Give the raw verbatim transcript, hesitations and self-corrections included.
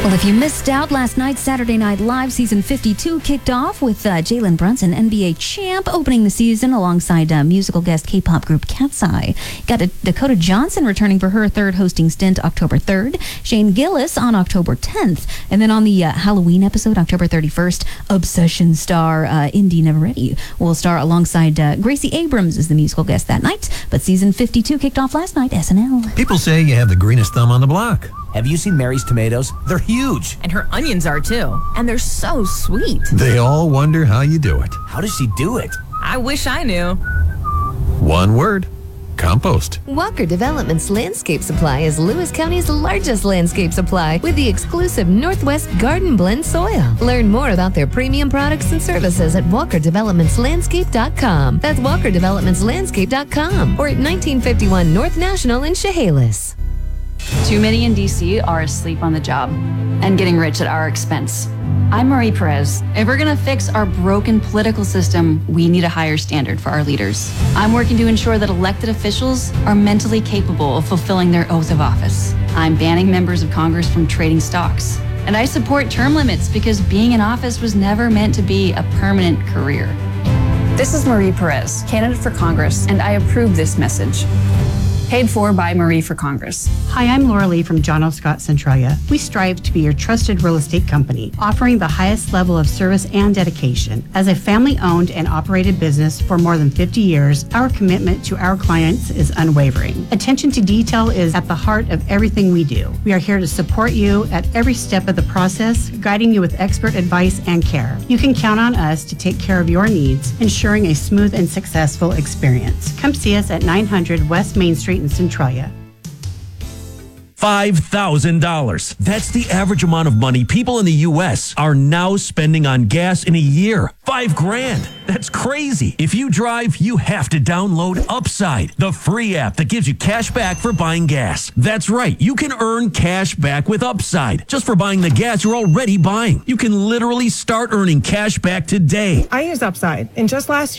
Well, if you missed out, last night, Saturday Night Live season fifty-two kicked off with uh, Jalen Brunson, N B A champ, opening the season alongside uh, musical guest K-pop group Cat's Eye. Got a Dakota Johnson returning for her third hosting stint October third, Shane Gillis on October tenth, and then on the uh, Halloween episode, October thirty-first, Obsession star uh, Indy Neveretti will star alongside uh, Gracie Abrams as the musical guest that night. But season fifty-two kicked off last night, S N L. People say you have the greenest thumb on the block. Have you seen Mary's tomatoes? They're huge. And her onions are too. And they're so sweet. They all wonder how you do it. How does she do it? I wish I knew. One word. Compost. Walker Developments Landscape Supply is Lewis County's largest landscape supply with the exclusive Northwest Garden Blend soil. Learn more about their premium products and services at walker developments landscape dot com. That's walker developments landscape dot com or at nineteen fifty-one North National in Chehalis. Too many in D C are asleep on the job and getting rich at our expense. I'm Marie Perez. If we're going to fix our broken political system, we need a higher standard for our leaders. I'm working to ensure that elected officials are mentally capable of fulfilling their oath of office. I'm banning members of Congress from trading stocks. And I support term limits because being in office was never meant to be a permanent career. This is Marie Perez, candidate for Congress, and I approve this message. Paid for by Marie for Congress. Hi, I'm Laura Lee from John O. Scott Centralia. We strive to be your trusted real estate company, offering the highest level of service and dedication. As a family-owned and operated business for more than fifty years, our commitment to our clients is unwavering. Attention to detail is at the heart of everything we do. We are here to support you at every step of the process, guiding you with expert advice and care. You can count on us to take care of your needs, ensuring a smooth and successful experience. Come see us at nine hundred West Main Street in Centralia. five thousand dollars. That's the average amount of money people in the U S are now spending on gas in a year. Five grand. That's crazy. If you drive, you have to download Upside, the free app that gives you cash back for buying gas. That's right. You can earn cash back with Upside just for buying the gas you're already buying. You can literally start earning cash back today. I use Upside, and just last